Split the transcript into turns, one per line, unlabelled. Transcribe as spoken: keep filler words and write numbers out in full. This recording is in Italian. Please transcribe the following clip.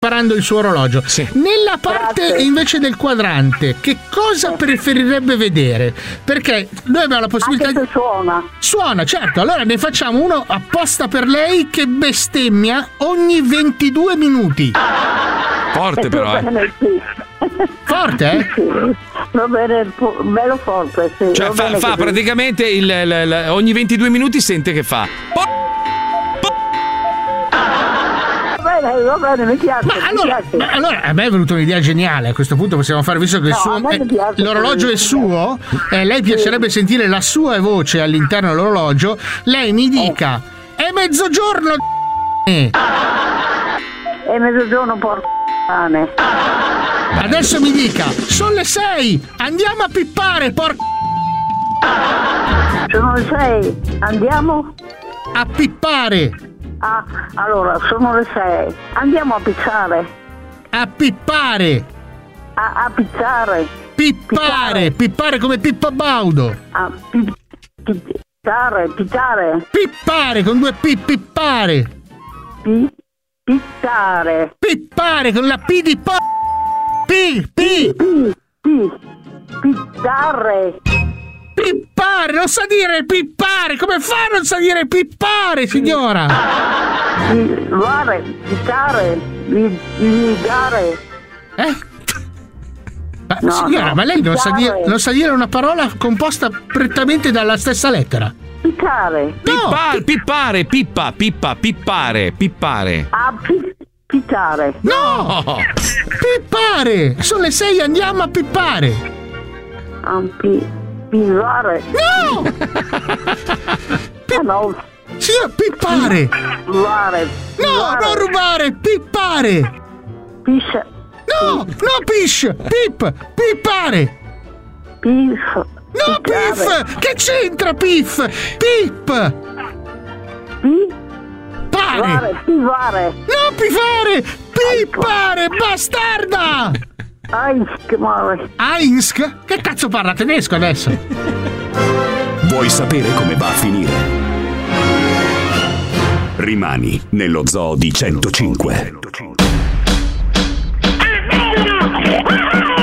preparando il suo orologio.
Sì.
Nella parte
Grazie.
invece del quadrante, che cosa preferirebbe vedere? Perché noi abbiamo la possibilità
Anche
di...
se suona.
Suona, certo. Allora ne facciamo uno apposta per lei che bestemmia ogni ventidue minuti.
Forte però, eh.
Bene, sì.
Forte, eh?
Sì. Va bene, po- bello forte, sì.
Cioè
Va
fa,
bene
fa
così.
praticamente il, il- il- ogni ventidue minuti sente che fa.
Va bene, va bene, mi piace.
Ma
mi
allora,
piace.
ma allora a me è venuta un'idea geniale. A questo punto possiamo fare, visto che il
No,
suo,
a me
eh,
mi piace,
l'orologio
sì.
è suo, eh, lei piacerebbe sentire la sua voce all'interno dell'orologio. Lei mi dica: è mezzogiorno. Eh.
È mezzogiorno, porco cane.
Adesso mi dica: sono le sei, andiamo a pippare, porco.
Sono le sei, andiamo?
A pippare,
Ah, allora, sono le sei. Andiamo a pizzare.
a pippare,
A, a pizzare.
pippare, pippare come Pippo Baudo.
A pi- pi- pizzare, pizzare.
Pippare con due P, pippare.
Pi- pizzare.
Pippare con la P di po. P, P.
Pi- pi- pizzare.
Pippare, non sa dire pippare, come fa a non sa dire pippare, signora?
Pizzare, pizzare, pi- pizzare.
Eh? Ma,
No,
signora,
no,
ma lei non sa,
pizzare.
dire, non sa dire una parola composta prettamente dalla stessa lettera?
Pizzare.
No,
Pippare, pippare, pippa, pippa, pippare, pippare.
A pi- pizzare.
no!
Oh,
Pippare! Sono le sei, andiamo a pippare!
A pi- pizzare.
No!
Ah, no.
Signora, pippare!
Rubare.
No, non rubare, pippare!
Piscia.
No, no, pish, pip, pippare!
Pif.
No, piff! Che c'entra, piff? Pip!
Pi-
Pare!
Pivare, pivare.
No, pifare! Pippare, bastarda!
Ai, che male.
Einsk? Che cazzo parla tedesco adesso?
Vuoi sapere come va a finire? Rimani nello Zoo di centocinque.